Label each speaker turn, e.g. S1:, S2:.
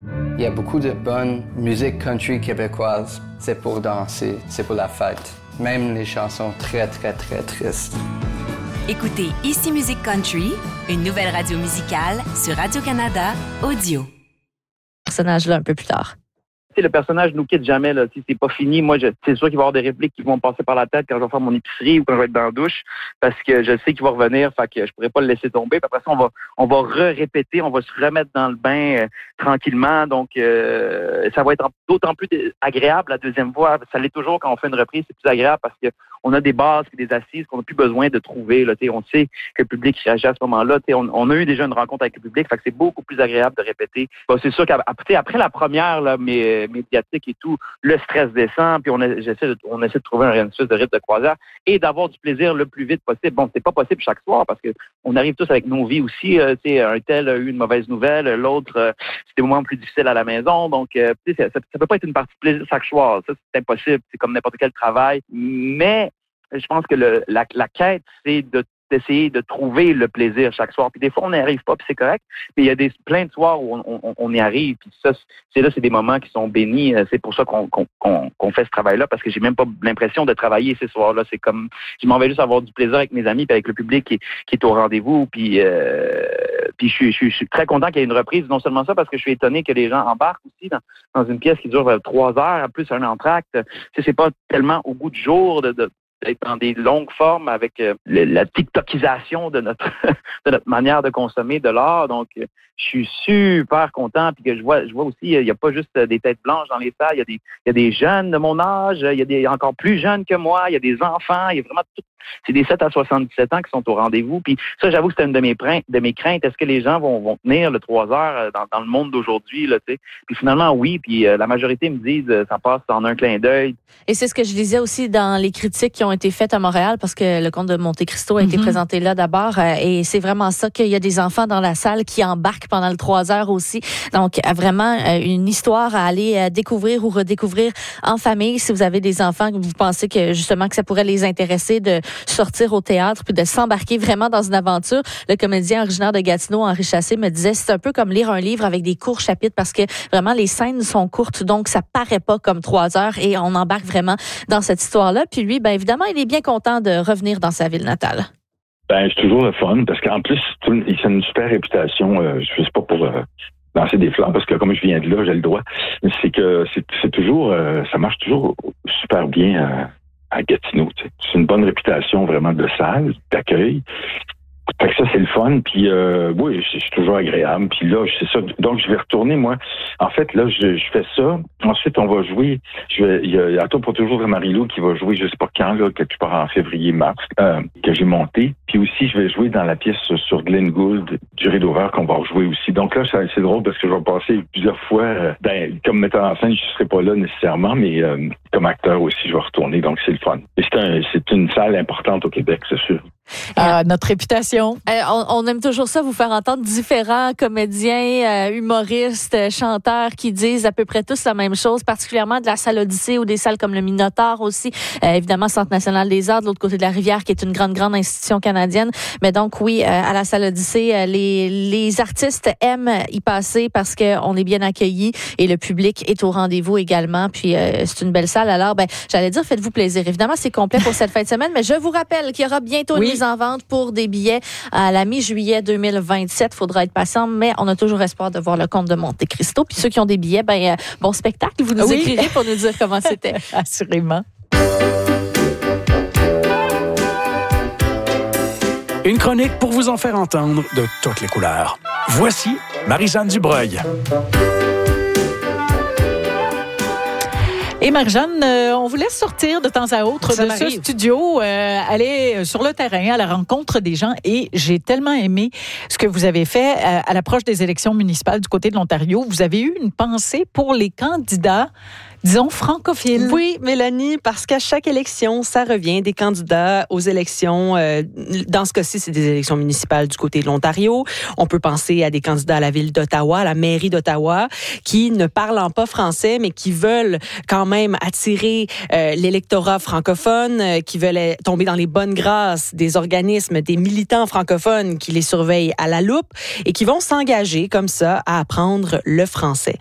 S1: Il y a beaucoup de bonne musique country québécoise. C'est pour danser, c'est pour la fête. Même les chansons très, très, très tristes.
S2: Écoutez Ici Musique Country, une nouvelle radio musicale sur Radio-Canada Audio.
S3: Personnage-là un peu plus tard.
S4: Le personnage nous quitte jamais, là. Si c'est pas fini, moi, c'est sûr qu'il va y avoir des répliques qui vont me passer par la tête quand je vais faire mon épicerie ou quand je vais être dans la douche, parce que je sais qu'il va revenir, fait que je pourrais pas le laisser tomber. Puis après ça, on va répéter, on va se remettre dans le bain tranquillement. Donc, ça va être d'autant plus agréable la deuxième fois. Ça l'est toujours quand on fait une reprise, c'est plus agréable parce que on a des bases et des assises qu'on n'a plus besoin de trouver. Là, on sait que le public réagit à ce moment-là. On a eu déjà une rencontre avec le public, fait que c'est beaucoup plus agréable de répéter. Bon, c'est sûr qu'après la première là, médiatique et tout, le stress descend, puis on essaie de trouver un espèce de rythme de croisière et d'avoir du plaisir le plus vite possible. Bon, c'est pas possible chaque soir parce que on arrive tous avec nos vies aussi. Un tel a eu une mauvaise nouvelle, l'autre c'est des moments plus difficiles à la maison. Donc, ça peut pas être une partie de plaisir chaque soir. Ça, c'est impossible. C'est comme n'importe quel travail. Mais je pense que la quête, c'est d'essayer de trouver le plaisir chaque soir. Puis des fois, on n'y arrive pas, puis c'est correct. Mais il y a plein de soirs où on y arrive. Puis ça, c'est des moments qui sont bénis. C'est pour ça qu'on fait ce travail-là, parce que j'ai même pas l'impression de travailler ces soirs-là. C'est comme, je m'en vais juste avoir du plaisir avec mes amis, puis avec le public qui est au rendez-vous. Puis je suis très content qu'il y ait une reprise. Non seulement ça, parce que je suis étonné que les gens embarquent aussi dans une pièce qui dure 3 heures, en plus un entracte. C'est pas tellement au goût du jour d'être dans des longues formes avec la TikTokisation de notre manière de consommer de l'art. Donc, je suis super content. Puis que je vois aussi, il n'y a pas juste des têtes blanches dans les salles. Il y a des jeunes de mon âge, il y a des encore plus jeunes que moi, il y a des enfants, il y a vraiment tout. C'est des 7 à 77 ans qui sont au rendez-vous. Puis ça, j'avoue que c'était une de mes craintes. Est-ce que les gens vont tenir le 3 heures dans le monde d'aujourd'hui, là, tu sais? Puis finalement, oui. Puis la majorité me disent ça passe en un clin d'œil.
S3: Et c'est ce que je disais aussi dans les critiques qui ont été faites à Montréal, parce que le Comte de Monte Cristo a été présenté là d'abord. Et c'est vraiment ça, qu'il y a des enfants dans la salle qui embarquent pendant le 3 heures aussi. Donc, vraiment, une histoire à aller découvrir ou redécouvrir en famille. Si vous avez des enfants que vous pensez que justement que ça pourrait les intéresser de sortir au théâtre puis de s'embarquer vraiment dans une aventure. Le comédien originaire de Gatineau, Henri Chassé, me disait c'est un peu comme lire un livre avec des courts chapitres parce que vraiment les scènes sont courtes, donc ça paraît pas comme 3 heures et on embarque vraiment dans cette histoire-là. Puis lui, bien évidemment, il est bien content de revenir dans sa ville natale.
S5: Ben, c'est toujours le fun parce qu'en plus, il a une super réputation. Je sais pas pour lancer des flammes parce que comme je viens de là, j'ai le droit. Mais c'est que c'est toujours, ça marche toujours super bien à Gatineau. Tu sais. C'est une bonne réputation vraiment de salle, d'accueil. Fait que ça, c'est le fun. Puis oui, c'est toujours agréable. Puis là, c'est ça. Donc, je vais retourner, moi. En fait, là, je fais ça. Ensuite, on va jouer. Il y a Attends pour toujours de Marie-Lou qui va jouer, je sais pas quand, là, quelque part en février-mars, que j'ai monté. Puis aussi, je vais jouer dans la pièce sur Glenn Gould, du Rideau Vert, qu'on va rejouer aussi. Donc là, c'est drôle parce que je vais passer plusieurs fois. Comme metteur en scène, je serai pas là nécessairement, mais comme acteur aussi, je vais retourner. Donc, c'est le fun. Et c'est une salle importante au Québec, c'est sûr.
S6: Notre réputation.
S3: On aime toujours ça, vous faire entendre différents comédiens, humoristes, chanteurs qui disent à peu près tous la même chose, particulièrement de la salle Odyssée ou des salles comme le Minotaure aussi. Évidemment, Centre national des arts de l'autre côté de la rivière, qui est une grande institution canadienne. Mais donc, oui, à la salle Odyssée, les artistes aiment y passer parce qu'on est bien accueillis et le public est au rendez-vous également. Puis, c'est une belle salle. Alors, j'allais dire, faites-vous plaisir. Évidemment, c'est complet pour cette fin de semaine, mais je vous rappelle qu'il y aura bientôt une mise en vente pour des billets à la mi-juillet 2027. Faudra être patient, mais on a toujours espoir de voir le Comte de Monte Cristo. Puis ceux qui ont des billets, bon spectacle. Vous nous écrirez pour nous dire comment c'était.
S6: Assurément.
S7: Une chronique pour vous en faire entendre de toutes les couleurs. Voici Marie-Jeanne Dubreuil.
S6: Et Marie-Jeanne, on vous laisse sortir de temps à autre de ce studio, aller sur le terrain à la rencontre des gens. Et j'ai tellement aimé ce que vous avez fait à l'approche des élections municipales du côté de l'Ontario. Vous avez eu une pensée pour les candidats, disons, francophiles.
S8: Oui, Mélanie, parce qu'à chaque élection, ça revient des candidats aux élections. Dans ce cas-ci, c'est des élections municipales du côté de l'Ontario. On peut penser à des candidats à la ville d'Ottawa, à la mairie d'Ottawa, qui ne parlant pas français, mais qui veulent quand même attirer l'électorat francophone, qui veulent tomber dans les bonnes grâces des organismes, des militants francophones qui les surveillent à la loupe et qui vont s'engager comme ça à apprendre le français.